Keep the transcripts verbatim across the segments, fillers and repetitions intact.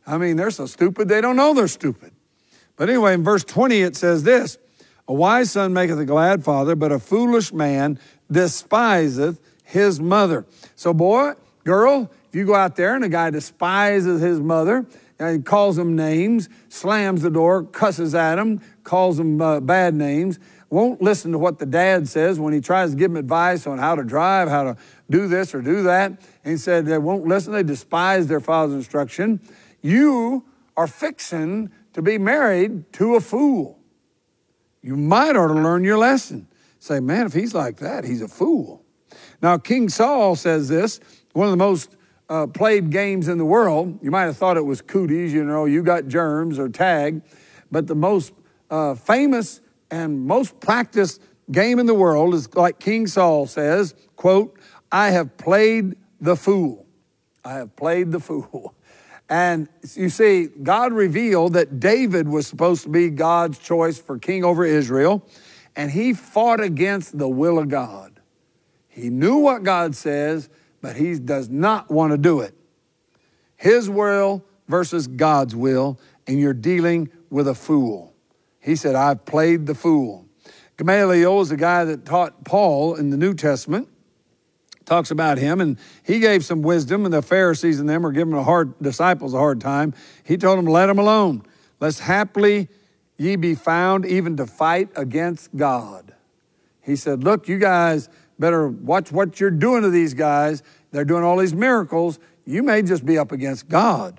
I mean, they're so stupid, they don't know they're stupid. But anyway, in verse twenty, it says this, a wise son maketh a glad father, but a foolish man despiseth his mother. So boy, girl, if you go out there and a guy despises his mother, and calls them names, slams the door, cusses at them, calls them uh, bad names, won't listen to what the dad says when he tries to give him advice on how to drive, how to do this or do that. And he said they won't listen, they despise their father's instruction. You are fixing to be married to a fool. You might ought to learn your lesson. Say, man, if he's like that, he's a fool. Now, King Saul says this, one of the most Uh, played games in the world. You might have thought it was cooties, you know, you got germs or tag, but the most uh, famous and most practiced game in the world is like King Saul says, quote, I have played the fool. I have played the fool. And you see, God revealed that David was supposed to be God's choice for king over Israel, and he fought against the will of God. He knew what God says, but he does not want to do it. His will versus God's will, and you're dealing with a fool. He said, I've played the fool. Gamaliel is the guy that taught Paul in the New Testament. Talks about him, and he gave some wisdom, and the Pharisees and them were giving the hard disciples a hard time. He told them, let them alone. Lest haply ye be found even to fight against God. He said, look, you guys better watch what you're doing to these guys. They're doing all these miracles. You may just be up against God.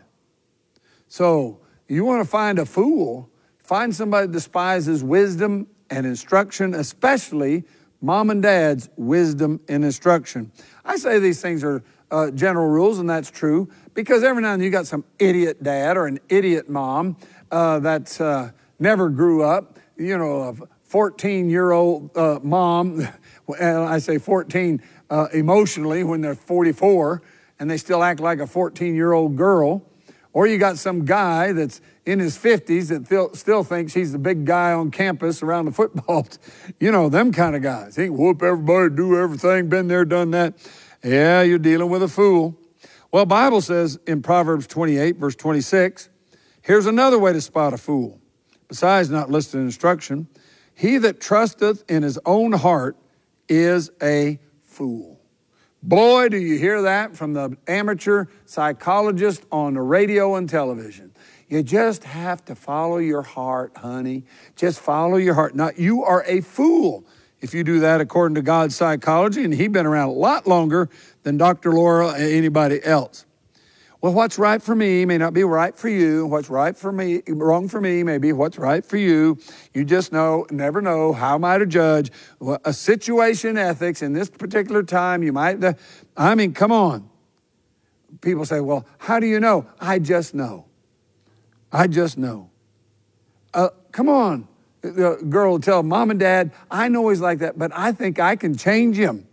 So you want to find a fool, find somebody that despises wisdom and instruction, especially mom and dad's wisdom and instruction. I say these things are uh, general rules, and that's true, because every now and then you got some idiot dad or an idiot mom uh, that's uh, never grew up, you know, a fourteen-year-old uh, mom, and I say fourteen uh, emotionally when they're forty-four, and they still act like a fourteen-year-old girl. Or you got some guy that's in his fifties that feel, still thinks he's the big guy on campus around the football. You know, them kind of guys. He can whoop everybody, do everything, been there, done that. Yeah, you're dealing with a fool. Well, Bible says in Proverbs twenty-eight, verse twenty-six, here's another way to spot a fool. Besides not listening to instruction, he that trusteth in his own heart is a fool. Boy, do you hear that from the amateur psychologist on the radio and television. You just have to follow your heart, honey. Just follow your heart. Now, you are a fool if you do that according to God's psychology, and he's been around a lot longer than Doctor Laura or anybody else. Well, what's right for me may not be right for you. What's right for me, wrong for me may be what's right for you. You just know, never know, how am I to judge? Well, a situation ethics in this particular time, you might, I mean, come on. People say, well, how do you know? I just know. I just know. Uh, come on. The girl will tell mom and dad, I know he's like that, but I think I can change him.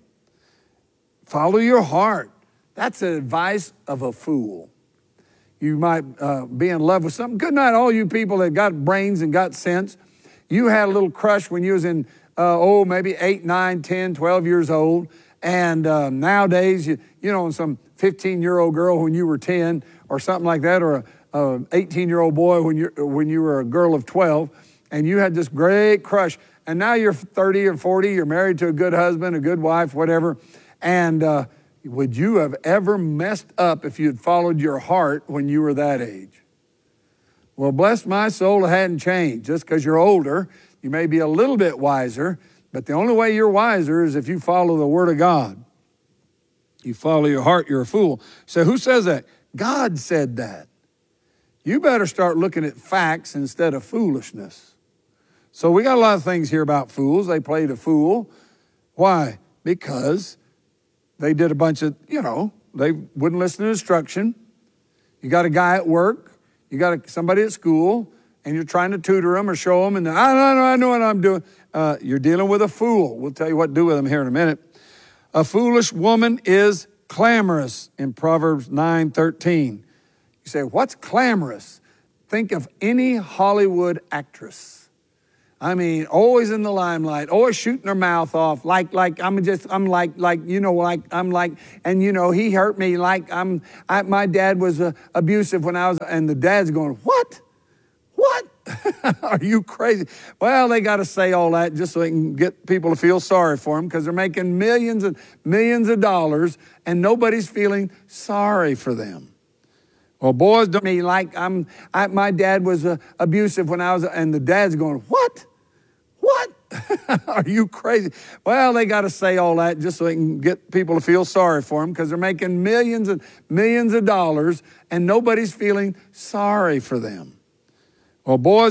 Follow your heart. That's the advice of a fool. You might uh, be in love with something. Good night, all you people that got brains and got sense. You had a little crush when you was in, uh, oh, maybe eight, nine, ten, twelve years old. And uh, nowadays, you, you know, some fifteen-year-old girl when you were ten or something like that, or a eighteen-year-old boy when you when you were a girl of twelve, and you had this great crush. And now you're thirty or forty, you're married to a good husband, a good wife, whatever, and uh, would you have ever messed up if you had followed your heart when you were that age? Well, bless my soul, it hadn't changed. Just because you're older, you may be a little bit wiser, but the only way you're wiser is if you follow the Word of God. You follow your heart, you're a fool. So who says that? God said that. You better start looking at facts instead of foolishness. So we got a lot of things here about fools. They played a fool. Why? Because they did a bunch of, you know, they wouldn't listen to instruction. You got a guy at work, you got a, somebody at school, and you're trying to tutor them or show them, and I know, I know what I'm doing. Uh, you're dealing with a fool. We'll tell you what to do with them here in a minute. A foolish woman is clamorous in Proverbs nine thirteen. You say, what's clamorous? Think of any Hollywood actress. I mean, always in the limelight, always shooting her mouth off, like, like I'm just, I'm like, like, you know, like, I'm like, and you know, he hurt me, like I'm, I, my dad was uh, abusive when I was, and the dad's going, what? What? Are you crazy? Well, they got to say all that just so they can get people to feel sorry for them, because they're making millions and millions of dollars and nobody's feeling sorry for them. Well, boys don't me like I'm, I, my dad was uh, abusive when I was, and the dad's going, what? What? Are you crazy? Well, they got to say all that just so they can get people to feel sorry for them, because they're making millions and millions of dollars and nobody's feeling sorry for them. Well, boys